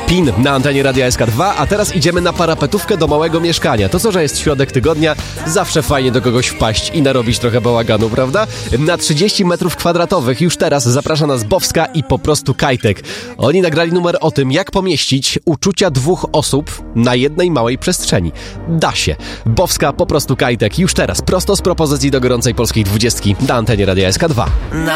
Pin na antenie Radia SK2, a teraz idziemy na parapetówkę do małego mieszkania. To co, że jest środek tygodnia, zawsze fajnie do kogoś wpaść i narobić trochę bałaganu, prawda? Na 30 metrów kwadratowych już teraz zaprasza nas Bowska i Po prostu Kajtek. Oni nagrali numer o tym, jak pomieścić uczucia dwóch osób na jednej małej przestrzeni. Da się. Bowska, Po prostu Kajtek już teraz, prosto z propozycji do gorącej polskiej 20 na antenie Radia SK2.